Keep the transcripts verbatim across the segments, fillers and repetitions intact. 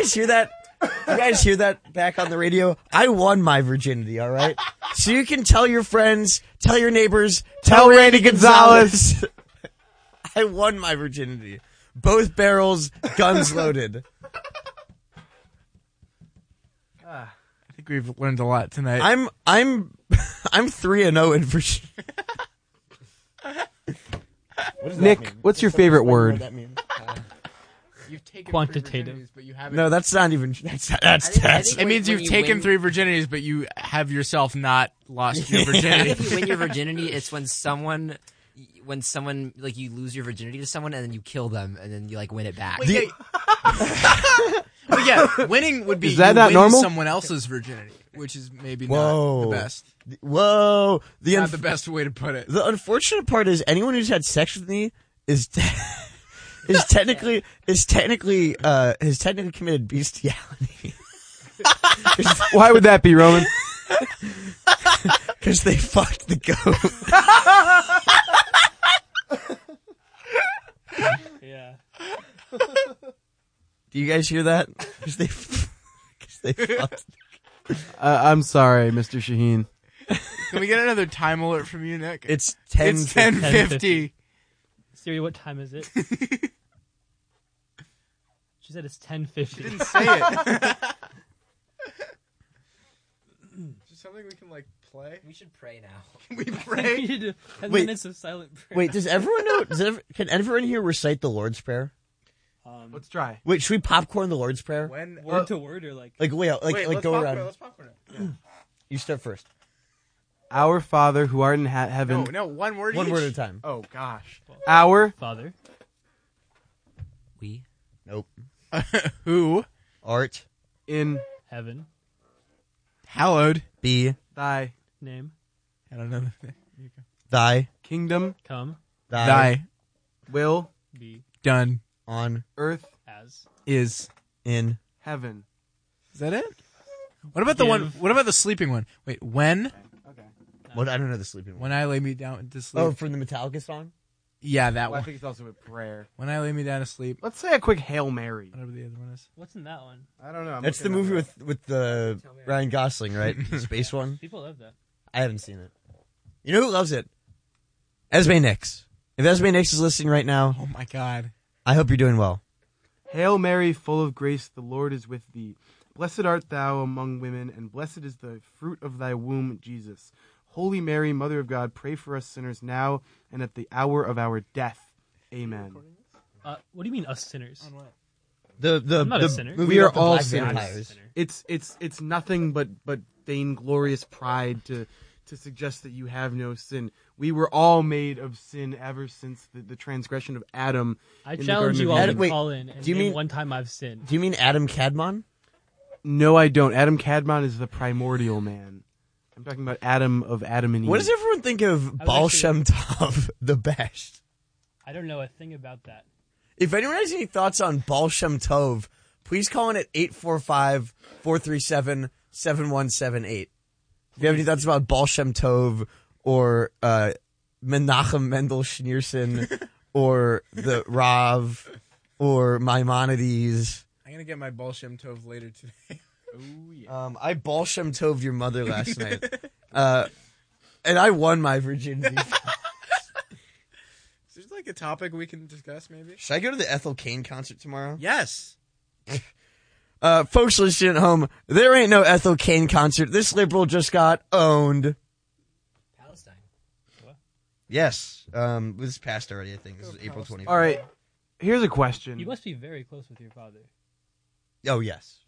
guys hear that? You guys hear that back on the radio? I won my virginity, all right? So you can tell your friends, tell your neighbors, tell, Tell Randy Randy Gonzalez. Gonzalez. I won my virginity. Both barrels, guns loaded. I think we've learned a lot tonight. I'm I'm I'm three and zero in virginity. Nick, what's your favorite word? You've taken Quantitative. three virginities, but you haven't. No, that's not even. That's that's I think- I that's. think It when- means when you've you taken win- three virginities, but you have yourself not lost your I virginity. think if you win your virginity, it's when someone, when someone like you lose your virginity to someone and then you kill them and then you like win it back. Wait, yeah. But yeah, winning would be Is that you not win normal? someone else's virginity, which is maybe Whoa. not the best. Whoa! The Not unf- the best way to put it. The unfortunate part is anyone who's had sex with me is te- is technically is technically uh has technically committed bestiality Why would that be, Roman? because they fucked the goat. Yeah. Do you guys hear that? Because they because they fucked. Uh, I'm sorry, Mister Shaheen. Can we get another time alert from you, Nick? It's ten. It's ten fifty. Siri, what time is it? She said it's ten fifty. Didn't say it. Just something we can like play. We should pray now. Can we We pray? need to- ten Wait. minutes of silent prayer. Wait, does everyone know? Does ever, can everyone here recite the Lord's Prayer? Um, Let's try. Wait, should we popcorn the Lord's Prayer? When? word to word or like? Like wait, like Wait, like let's go popcorn around. it, Let's popcorn it. Yeah. You start first. Our Father who art in ha- heaven. No, no, one word. One each. word at a time. Oh gosh. Our Father, We Nope. Who? Art. in heaven, Hallowed. Be thy name, I don't know. thy kingdom, come, thy, Thy will, be, done on earth, as, is. in heaven. Is that it? What about the Give. one? What about the sleeping one? Wait, when? what? I don't know the sleeping one. When I lay me down to sleep. Oh, from the Metallica song. yeah, that Well, I one. think it's also a prayer. When I lay me down to sleep. Let's say a quick Hail Mary. Whatever the other one is. what's in that one? I don't know. I'm That's the looking movie up. with with the Ryan Gosling, right? The space one. People love that. I haven't seen it. You know who loves it? Esme Nix. If Esme Nix is listening right now, Oh my god. I hope you're doing well. Hail Mary, full of grace, the Lord is with thee. Blessed art thou among women, and blessed is the fruit of thy womb, Jesus. Holy Mary, Mother of God, pray for us sinners now and at the hour of our death. Amen. Uh, what do you mean, us sinners? The the I'm not the a sinner. movie We are about the all black sinners. vampires. Sinner. It's it's it's nothing but but vainglorious pride to to suggest that you have no sin. We were all made of sin ever since the, the transgression of Adam. I in the challenge Garden you of all Eden. to Wait, call in and do you name mean- one time I've sinned. Do you mean Adam Cadmon? No, I don't. Adam Cadmon is the primordial man. I'm talking about Adam of Adam and Eve. What does everyone think of was Baal actually- Shem Tov, the best? I don't know a thing about that. If anyone has any thoughts on Baal Shem Tov, please call in at eight four five, four three seven, seven one seven eight. If you have any thoughts about Baal Shem Tov or uh, Menachem Mendel Schneerson or the Rav or Maimonides. I'm gonna get my Baal Shem Tov later today. Oh, yeah. Um, I Baal Shem Tov your mother last night. Uh, and I won my virginity. Is there like a topic we can discuss, maybe? Should I go to the Ethel Cain concert tomorrow? Yes. Uh, folks listening at home, there ain't no Ethel Cain concert. This liberal just got owned. Palestine. Yes. Um, this passed already, I think. This is April twenty-fourth. All right. Here's a question. You must be very close with your father. Oh, yes.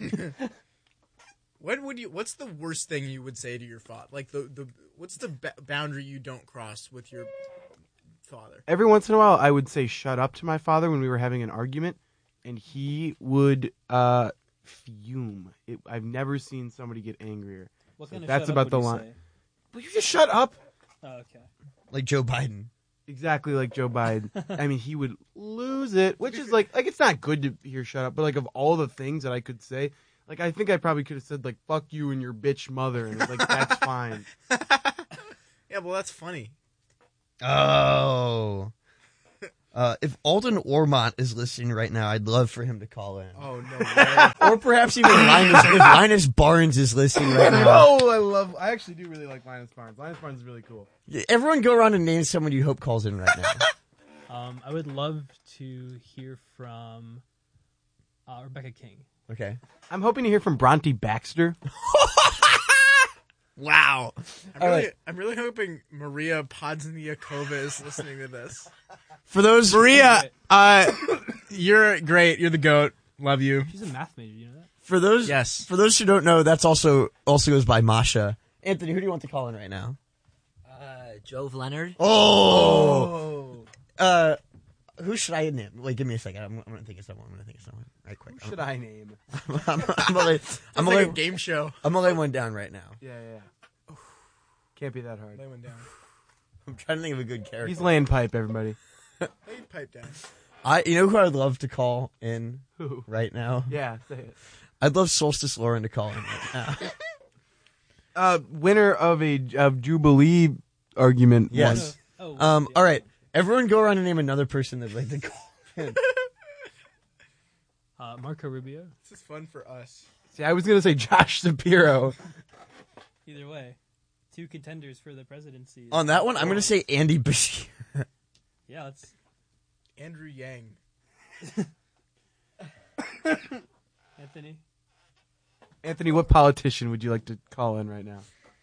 What would you? What's the worst thing you would say to your father? Like the the what's the ba- boundary you don't cross with your father? Every once in a while, I would say "shut up" to my father when we were having an argument, and he would uh, fume. It, I've never seen somebody get angrier. What So kind of that's shut about up the would you line. say? Will you just shut up? Oh, okay. Like Joe Biden. Exactly like Joe Biden. I mean, he would lose it, which is like, like it's not good to hear "shut up," but like of all the things that I could say, like I think I probably could have said like "fuck you" and your bitch mother, and it's like that's fine. Yeah, well, that's funny. Oh. Uh, if Alden Ormont is listening right now, I'd love for him to call in. Oh no way. Or perhaps even Linus, if Linus Barnes is listening right now. Oh, I love. I actually do really like Linus Barnes. Linus Barnes is really cool. Everyone go around and name someone you hope calls in right now. Um, I would love to hear from uh, Rebecca King. Okay. I'm hoping to hear from Bronte Baxter. Wow. I'm All really, right. I'm really hoping Maria Podzniakova is listening to this. For those Maria, uh, you're great. You're the goat. Love you. She's a math major, you know that? for those Yes. for those who don't know, that's also also goes by Masha. Anthony, who do you want to call in right now? Uh, Jove Leonard. Oh. Uh who should I name? Wait, give me a second. I'm, I'm gonna think of someone. I'm gonna think of someone. Right quick. Who should I name? I'm, I'm, I'm gonna lay, I'm I'm gonna like lay, a game show. I'm gonna lay one down right now. Yeah, yeah. Can't be that hard. Lay one down. I'm trying to think of a good character. He's laying pipe, everybody. Lay pipe down. I, you know who I'd love to call in Who? right now? Yeah, say it. I'd love Solstice Lauren to call in right now. Uh, winner of a of Jubilee argument. Yes. Oh, Um. yeah. All right. Everyone, go around and name another person that'd like to call in. Uh, Marco Rubio. This is fun for us. See, I was gonna say Josh Shapiro. Either way, two contenders for the presidency. On that one, I'm gonna say Andy Bashir. Yeah, let's. Andrew Yang. Anthony. Anthony, what politician would you like to call in right now?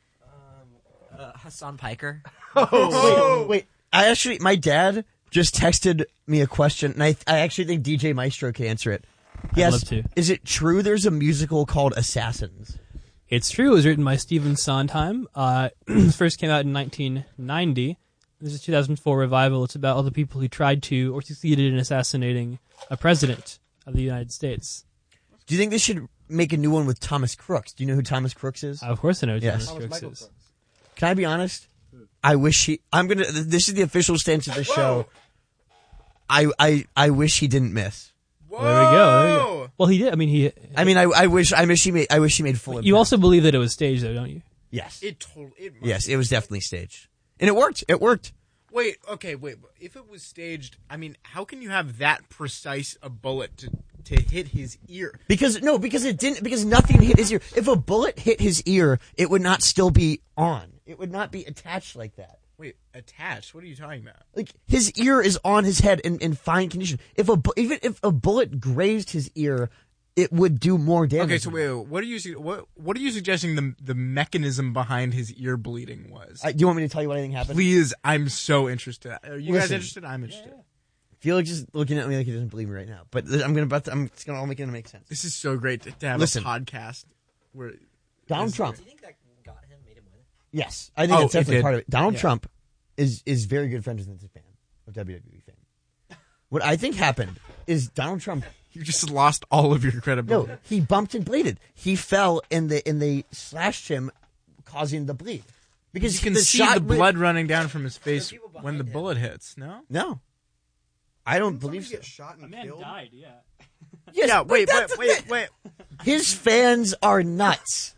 Uh, Hassan Piker. Wait, wait. I actually, my dad just texted me a question, and I, I actually think D J Maestro can answer it. Yes. love to. Is it true there's a musical called Assassins? It's true. It was written by Stephen Sondheim. Uh, it first came out in nineteen ninety. This is a two thousand four revival. It's about all the people who tried to or succeeded in assassinating a president of the United States. Do you think they should make a new one with Thomas Crooks? Do you know who Thomas Crooks is? Of course, I know who Yes. Thomas Thomas Crooks Michael is. Crooks. Can I be honest? I wish he. I'm gonna. This is the official stance of the show. I, I I wish he didn't miss. Whoa. Well, there we go. There we go. Well, he did. I mean, he. I mean, I I wish I wish he made. I wish he made full. You impact. also believe that it was staged, though, don't you? Yes. It totally. It must Yes, be. it was definitely staged, and it worked. It worked. Wait. Okay. Wait. but If it was staged, I mean, how can you have that precise a bullet to to hit his ear? Because no, because it didn't. Because nothing hit his ear. If a bullet hit his ear, it would not still be on. It would not be attached like that. Wait. Attached? What are you talking about? Like his ear is on his head in, in fine condition. If a bu- even if a bullet grazed his ear, it would do more damage. Okay. So than wait. that. wait, What are you su- what What are you suggesting the the mechanism behind his ear bleeding was? I, do you want me to tell you what I think happened? Please. I'm so interested. Are you guys Listen. interested? I'm interested. Felix is looking at me like he doesn't believe me right now. But I'm gonna. About to, I'm. It's gonna all make it make sense. This is so great to, to have Listen. a podcast where Donald This- Trump. Do you think that got him, made him win? Yes, I think Oh, that's it definitely did. part of it. Donald Yeah. Trump is is very good friends with Vince McMahon of W W E fame. What I think happened is Donald Trump. you just lost all of your No, credibility. he bumped and bleeded. He fell and they and they slashed him, causing the bleed. Because You can the see shot the went- blood running down from his face people behind when the him. bullet hits. No. No, I don't believe so. shot A man died, yeah. Yes, Yeah. but Wait. Wait. that's- Wait. Wait. His fans are nuts.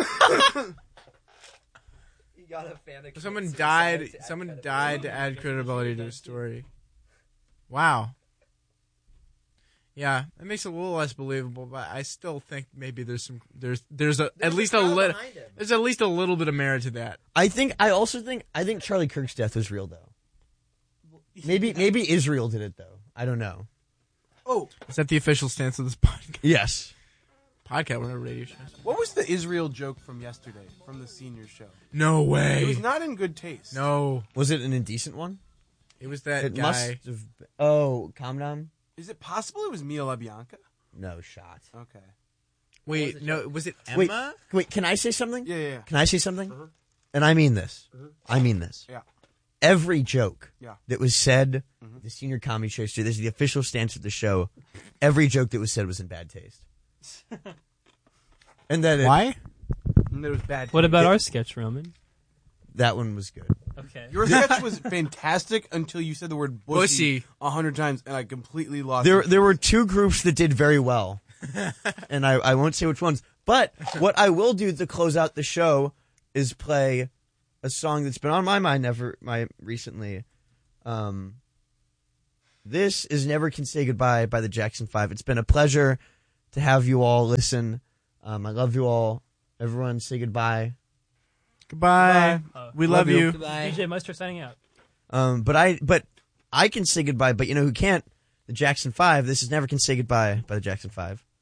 You got a fan of Someone died. Someone died to add credibility to the story. Wow. Yeah, it makes it a little less believable, but I still think maybe there's some there's there's a at least a little there's at least a little bit of merit to that. I think. I also think. I think Charlie Kirk's death was real, though. Maybe maybe Israel did it though. I don't know. Oh, Is that the official stance of this podcast? Yes. Podcast, whatever radio show. what was the Israel joke from yesterday from the senior show? No It way. was not in good taste. No, Was it an indecent one? it was that It guy. must have. Oh, calm down. Is it possible it was Mia LaBianca? No shot. Okay. Wait, no, was it Wait, Emma? wait. Can I say something? Yeah, yeah, yeah. Can I say something? Uh-huh. And I mean this. I mean this. Yeah. Every joke Yeah. that was said, the senior comedy show, this is the official stance of the show. Every joke that was said was in bad taste. And then it- Why? And there was bad. What about our sketch, Roman? that one was good. Okay. Your sketch was fantastic until you said the word Bussy. bussy a hundred times, and I completely lost. There, it. there were two groups that did very well, and I, I won't say which ones. But what I will do to close out the show is play a song that's been on my mind ever my recently. Um, This is Never Can Say Goodbye by the Jackson Five. It's been a pleasure to have you all listen. Um, I love you all. Everyone say goodbye. Goodbye. Uh, We love love, you. you. Goodbye. D J Meister signing out. Um, but I, but I can say goodbye. But you know who can't? The Jackson Five. This is Never Can Say Goodbye by the Jackson Five.